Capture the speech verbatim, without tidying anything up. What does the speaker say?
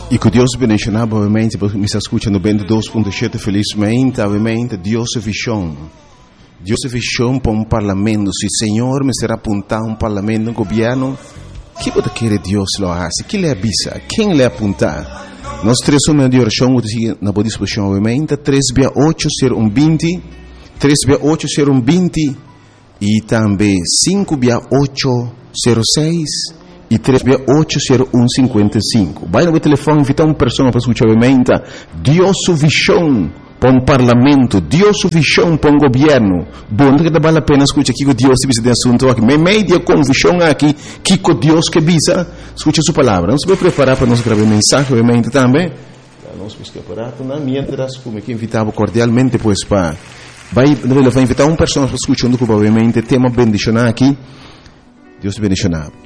E que Deus bendiga, obviamente, porque me está escutando vinte e dois ponto sete, felizmente, obviamente, Deus é visão. Deus é visão para um parlamento. Se o Senhor me será apontar um parlamento, um governo, que você quer Deus lo hace? Que lhe avisa? Quem lhe apontar? Nós três somos de oração, na boa disposição, obviamente, três via oito zero um vinte, três via oito zero um vinte, e também cinco via oito zero seis, e três via oito zero um cinquenta e cinco. Vai no telefone, invitar uma pessoa para escutar, obviamente, Deus sua visão para um parlamento, Deus sua visão para um governo. Bom, que vale a pena escutar aqui que Deus se visa assunto aqui. Me media com visão aqui, que com Deus que visa, escuta sua palavra. Nós vamos preparar para nós gravar mensagem, obviamente, também. Nós vamos preparar, na mientras, como que invitava cordialmente, pois, para... Vai, vai invitar uma pessoa para escutar, obviamente, tema bendicionar aqui. Deus te bendicionar.